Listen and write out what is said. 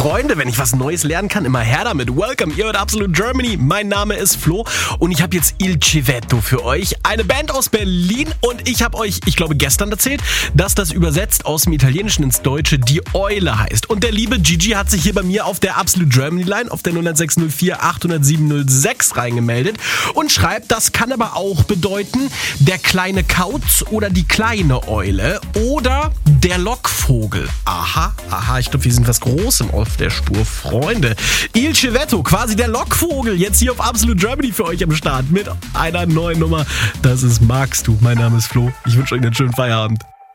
Freunde, wenn ich was Neues lernen kann, immer her damit. Welcome, ihr hört Absolute Germany. Mein Name ist Flo und ich habe jetzt Il Civetto für euch. Eine Band aus Berlin und ich habe euch, ich glaube gestern erzählt, dass das übersetzt aus dem Italienischen ins Deutsche die Eule heißt. Und der liebe Gigi hat sich hier bei mir auf der Absolute Germany Line auf der 01604 80706 reingemeldet und schreibt, das kann aber auch bedeuten, der kleine Kauz oder die kleine Eule oder der Lockvogel. Aha, ich glaube, wir sind was Großem auf der Spur, Freunde. Il Civetto, quasi der Lockvogel, jetzt hier auf Absolute Germany für euch am Start mit einer neuen Nummer. Das ist Magst du. Mein Name ist Flo. Ich wünsche euch einen schönen Feierabend.